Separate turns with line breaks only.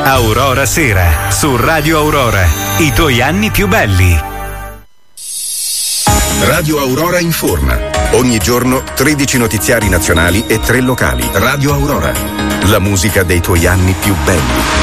Aurora Sera, su Radio Aurora, i tuoi anni più belli.
Radio Aurora informa. Ogni giorno 13 notiziari nazionali e 3 locali. Radio Aurora, la musica dei tuoi anni più belli.